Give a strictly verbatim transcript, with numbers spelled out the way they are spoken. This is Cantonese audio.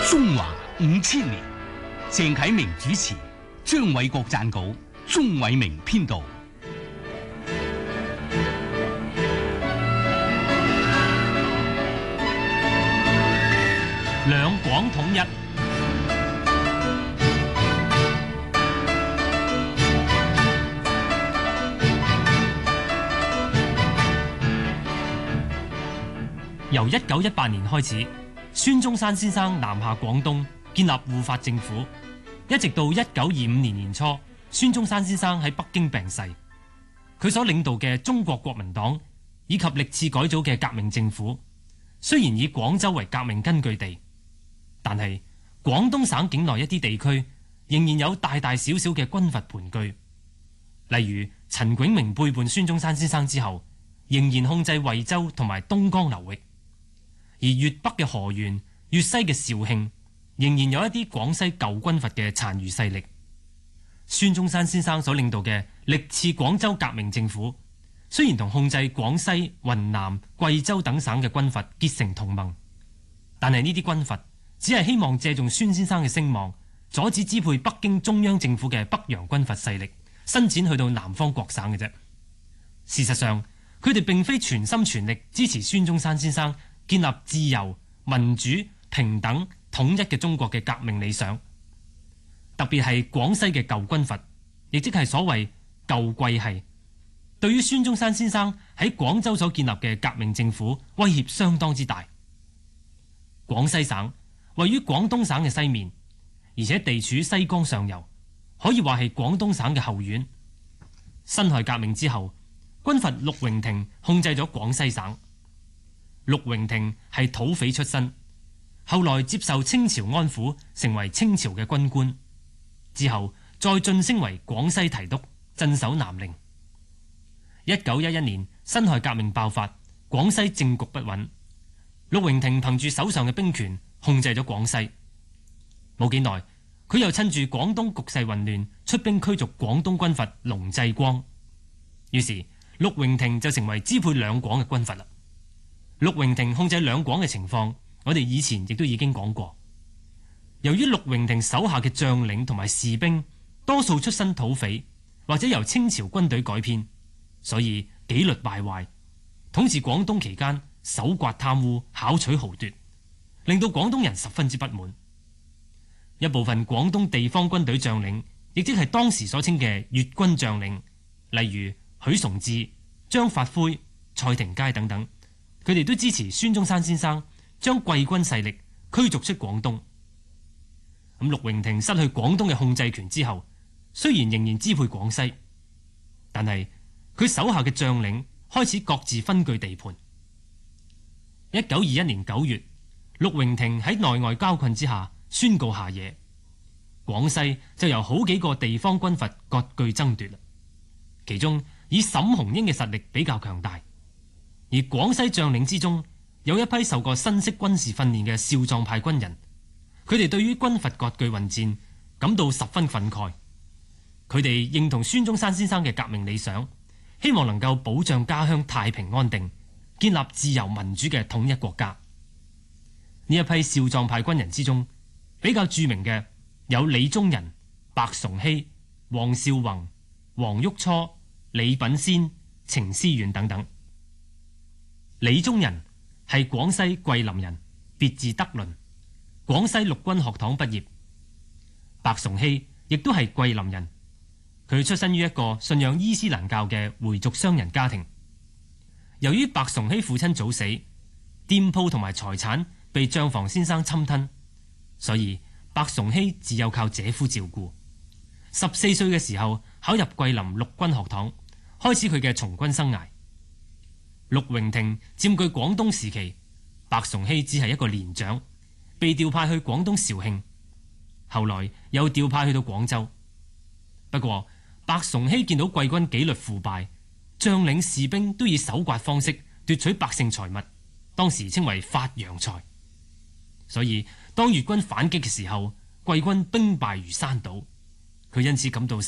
中華五千年，鄭啟明主持，張偉國撰稿，鍾偉明編導。 兩廣統一。由一九一八年開始，孫中山先生南下廣東，建立護法政府，一直到一九二五年年初，孫中山先生喺北京病逝。佢所領導嘅中國國民黨以及歷次改組嘅革命政府，雖然以廣州為革命根據地，但係廣東省境內一啲地區仍然有大大小小嘅軍閥盤踞。例如陳炯明背叛孫中山先生之後，仍然控制惠州同埋東江流域。而粵北嘅河源、粵西嘅肇慶，仍然有一啲廣西舊軍閥嘅殘餘勢力。孫中山先生所領導嘅歷次廣州革命政府，雖然同控制廣西、雲南、貴州等省嘅軍閥結成同盟，但係呢啲軍閥只係希望借助孫先生嘅聲望，阻止支配北京中央政府嘅北洋軍閥勢力伸展去到南方各省嘅啫。事實上，佢哋並非全心全力支持孫中山先生建立自由、民主、平等、統一嘅中國嘅革命理想。特別係廣西嘅舊軍閥，亦即係所謂舊貴系，對於孫中山先生喺廣州所建立嘅革命政府威脅相當之大。廣西省位於廣東省嘅西面，而且地處西江上游，可以話係廣東省嘅後院。辛亥革命之後，軍閥陸榮廷控制咗廣西省。陸榮廷係土匪出身，後來接受清朝安撫，成為清朝嘅軍官，之後再晉升為廣西提督，鎮守南寧。一九一一年辛亥革命爆發，廣西政局不穩，陸榮廷憑住手上嘅兵權控制咗廣西。冇幾耐，佢又趁住廣東局勢混亂，出兵驅逐廣東軍閥龍濟光。於是陸榮廷就成為支配兩廣嘅軍閥啦。陸榮廷控制兩廣嘅情況，我哋以前亦都已經講過。由於陸榮廷手下嘅將領同埋士兵多數出身土匪，或者由清朝軍隊改編，所以紀律敗壞，統治廣東期間搜刮貪污、巧取豪奪，令到廣東人十分之不滿。一部分廣東地方軍隊將領，亦即係當時所稱嘅粵軍將領，例如許崇智、張發奎、蔡廷鍇等等，佢哋都支持孫中山先生將貴軍勢力驅逐出廣東。咁陸榮廷失去廣東嘅控制權之後，雖然仍然支配廣西，但係佢手下嘅將領開始各自分據地盤。一九二一年九月，陸榮廷喺內外交困之下宣告下野，廣西就由好幾個地方軍閥割據爭奪啦。其中以沈鴻英嘅實力比較強大。而廣西將領之中，有一批受過新式軍事訓練嘅少壯派軍人，佢哋對於軍閥割據混戰感到十分憤慨。佢哋認同孫中山先生嘅革命理想，希望能夠保障家鄉太平安定，建立自由民主嘅統一國家。呢一批少壯派軍人之中，比較著名嘅有李宗仁、白崇禧、黃紹竑、黃旭初、李品仙、程思遠等等。李宗仁係廣西桂林人，別字德倫，廣西陸軍學堂畢業。白崇禧亦都係桂林人，佢出身於一個信仰伊斯蘭教嘅回族商人家庭。由於白崇禧父親早死，店鋪同埋財產被帳房先生侵吞，所以白崇禧自幼靠姐夫照顧。十四歲嘅時候考入桂林陸軍學堂，開始佢嘅從軍生涯。陸榮廷佔據廣東時期，白崇禧只係一個連長，被調派去廣東肇慶，後來又調派去到廣州。不過白崇禧見到貴軍紀律腐敗，將領士兵都以搜刮方式奪取百姓財物，當時稱為發洋財。所以當粵軍反擊嘅時候，貴軍兵敗如山倒，佢因此感到